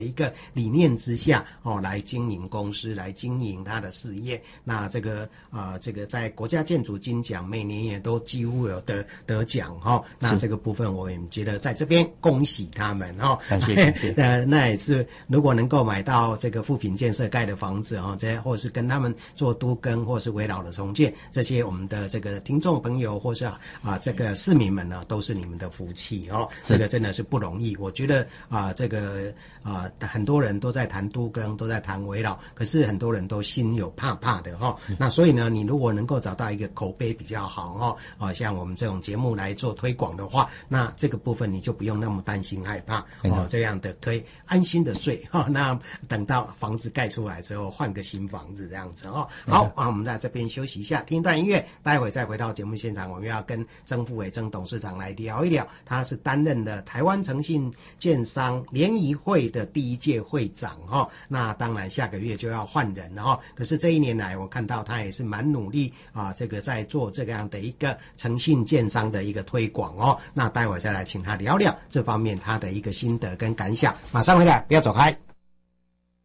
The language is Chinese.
一个理念之下来经营公司，来经营他的事业。那这个在国家建筑金奖每年也都几乎有得奖那这个部分我也觉得在这边恭喜他们感谢那也是如果能够买到这个富品建设盖的房子这或是跟他们做都更或是围绕的重建，这些我们的这个听众朋友或是这个市民们呢，都是你们的福气这个真的是不容易。我觉得这个很多人都在谈都更，都在谈围绕，可是很多人都心有怕的那所以呢，你如果能够找到一个口碑比较好像我们这种节目来做推广的话，那这个部分你就不用那么担心害怕这样的可以安心的睡那等到房子盖出来之后，换个新房子这样子好，我们在这边休息一下，听一段音乐，待会再回到节目现场，我们要跟曾富伟曾董事长来聊一聊，他是担任了台湾诚信建商联谊会的第一届会长那当然下个月就要换人了可是这一年来我看到他也是蛮努力这个在做这样的一个诚信建商的一个推广那待会再来请他聊聊这方面他的一个心得跟感想，马上回来，不要走开。